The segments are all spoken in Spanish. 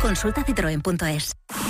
Consulta citroen.es.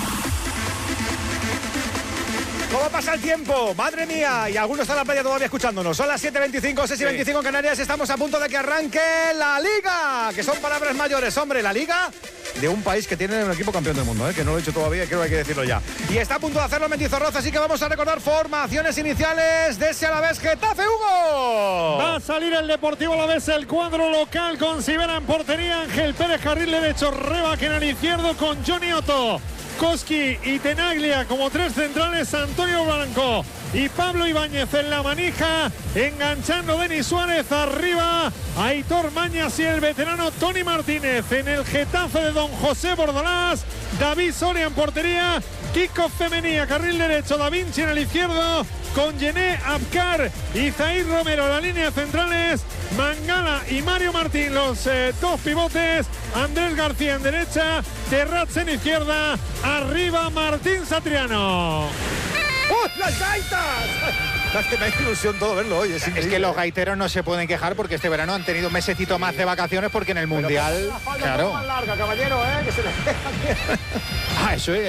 ¿Cómo pasa el tiempo? ¡Madre mía! Y algunos están en la playa todavía escuchándonos. Son las 7:25, 6:25 en Canarias. Estamos a punto de que arranque la Liga. Que son palabras mayores. Hombre, la Liga de un país que tiene un equipo campeón del mundo, que no lo he dicho todavía, creo que hay que decirlo ya. Y está a punto de hacerlo Mendizorroza, así que vamos a recordar formaciones iniciales de ese Alavés Getafe, Hugo. Va a salir el Deportivo Alavés, el cuadro local con Sivera en portería, Ángel Pérez carril derecho, Rebaquena al izquierdo con Johnny Otto, Koski y Tenaglia como tres centrales, Antonio Blanco y Pablo Ibáñez en la manija, enganchando Denis Suárez arriba, Aitor Mañas y el veterano Tony Martínez. En el Getafe de Don José Bordalás, David Soria en portería, Kiko Femenía, carril derecho, Da Vinci en el izquierdo, con Yené Abkar y Zaid Romero en la línea centrales, Mangala y Mario Martín los dos pivotes, Andrés García en derecha, Terrats en izquierda, arriba Martín Satriano. ¡Oh, las gaitas! Es que me hace ilusión todo verlo hoy. Es que los gaiteros no se pueden quejar porque este verano han tenido un mesecito más de vacaciones porque en el Mundial... Claro. Más larga, caballero, que se le... eso es...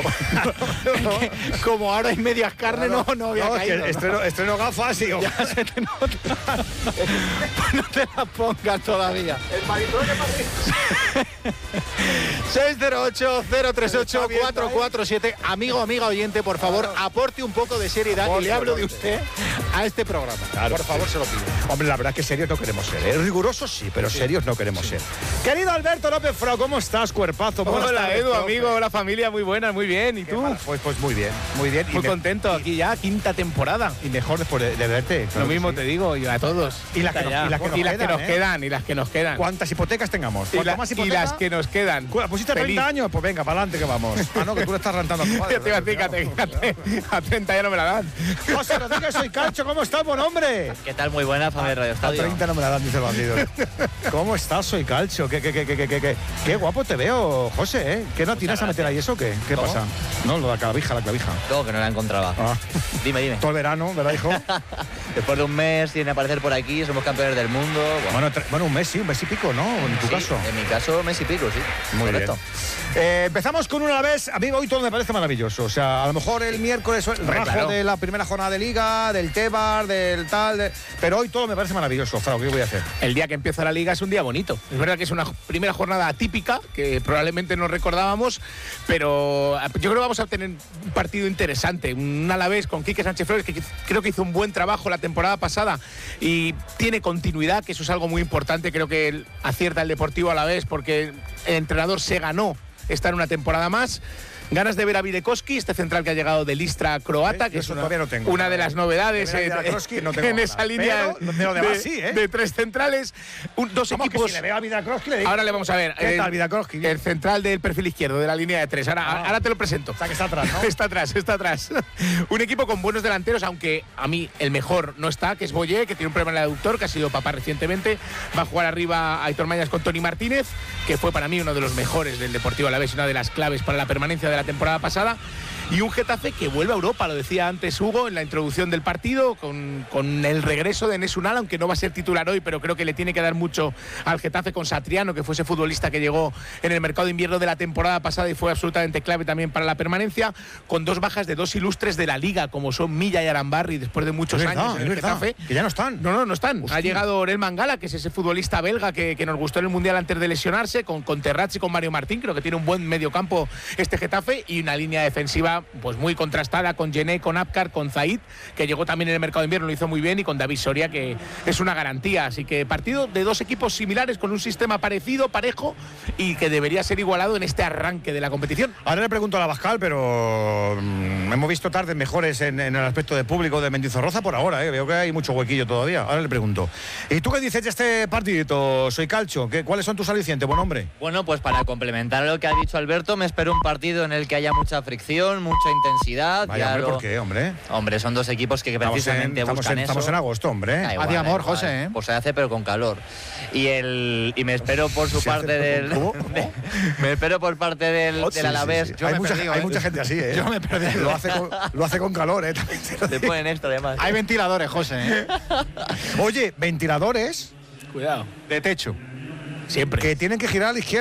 Como ahora hay medias carnes, no había caído. Es que estreno gafas y... Ya se te nota. Pues no te las pongas todavía. El maritrón de Madrid. 608-038-447. Amiga oyente, por favor, aporte un poco de seriedad y le hablo de usted a este programa. Claro, por favor, se lo pido. Hombre, la verdad es que serios no queremos ser. Rigurosos sí, pero serios no queremos ser. Querido Alberto López Frau, ¿cómo estás, cuerpazo? Hola, Edu, amigo, hola familia, muy buena, muy bien. ¿Y tú? Pues muy bien, muy bien. Muy contento, aquí ya, quinta temporada. Y mejor después de verte. Lo mismo te digo, y a todos. Y las que nos quedan. ¿Cuántas hipotecas tengamos? Y las que nos quedan. ¿Pusiste 30 años? Pues venga, para adelante que vamos. No, que tú le estás rentando a tu padre. Yo te iba a decir, a 30 ya no me la dan. José Rodríguez, soy Calcho, ¿cómo estás, buen hombre? ¿Qué tal? Muy buena, familia Radio Estadio. A 30 no me la dan, dice el bandido. ¿Cómo estás, soy Calcho? Qué guapo te veo, José, ¿eh? ¿Qué no tienes a meter ahí eso o qué? ¿Qué pasa? No, la clavija. No, que no la encontraba. Dime. Todo el verano, ¿verdad, hijo? Después de un mes tiene que aparecer por aquí, somos campeones del mundo. Bueno, un mes y pico, ¿no? En tu caso. En mi caso, mes y pico, sí. Muy correcto. Bien. Empezamos con una vez, amigo, hoy todo me parece maravilloso. O sea, a lo mejor el miércoles el rajo de la primera jornada de Liga, del Tebar, del tal, pero hoy todo me parece maravilloso. Frau, ¿qué voy a hacer? El día que empieza la Liga es un día bonito. Es verdad que es una primera jornada atípica, que probablemente no recordábamos, pero yo creo que vamos a tener un partido interesante. Un Alavés con Quique Sánchez Flores, que creo que hizo un buen trabajo la temporada pasada y tiene continuidad, que eso es algo muy importante. Creo que acierta el Deportivo Alavés porque el entrenador se ganó estar una temporada más. Ganas de ver a Videkoski, este central que ha llegado del Istra croata, que es una de las novedades en esa línea de tres centrales. Dos equipos. Si le veo a Videkoski, le digo, ahora le vamos a ver. ¿Qué tal, Videkoski? El central del perfil izquierdo, de la línea de tres. Ahora te lo presento. O sea, que está atrás, ¿no? Está atrás. Un equipo con buenos delanteros, aunque a mí el mejor no está, que es Boyé, que tiene un problema en el aductor, que ha sido papá recientemente. Va a jugar arriba Aitor Mañas con Tony Martínez, que fue para mí uno de los mejores del Deportivo Alavés, una de las claves para la permanencia de la temporada pasada. Y un Getafe que vuelve a Europa, lo decía antes Hugo en la introducción del partido, con el regreso de Enes Unal, aunque no va a ser titular hoy, pero creo que le tiene que dar mucho al Getafe con Satriano, que fue ese futbolista que llegó en el mercado de invierno de la temporada pasada y fue absolutamente clave también para la permanencia, con dos bajas de dos ilustres de la Liga, como son Milla y Arambarri, después de muchos años en el Getafe. Que ya no están. No están. Hostia. Ha llegado Orel Mangala, que es ese futbolista belga que nos gustó en el Mundial antes de lesionarse, con Terrats y con Mario Martín. Creo que tiene un buen mediocampo este Getafe y una línea defensiva pues muy contrastada con Yené, con Abkar, con Zaid, que llegó también en el mercado de invierno, lo hizo muy bien, y con David Soria, que es una garantía. Así que partido de dos equipos similares, con un sistema parecido, parejo, y que debería ser igualado en este arranque de la competición. Ahora le pregunto a la Bascal, pero hemos visto tardes mejores en el aspecto de público de Mendizorroza por ahora, veo que hay mucho huequillo todavía. Ahora le pregunto, ¿y tú qué dices de este partidito, soy Calcho? ¿Cuáles son tus alicientes, buen hombre? Bueno, pues para complementar lo que ha dicho Alberto, me espero un partido en el que haya mucha fricción, mucha intensidad. Vaya, hombre, ¿por qué, hombre? Hombre, son dos equipos que precisamente buscan eso. Estamos en agosto, hombre. Haz de amor, José, Pues se hace, pero con calor. Y me espero por su parte del... Me espero por parte del Alavés. Sí. Hay mucha gente así, Yo me perdí. Lo hace con calor, Te ponen esto, además. Hay ventiladores, José, Oye, ventiladores. Cuidado. De techo. Siempre. Que tienen que girar a la izquierda.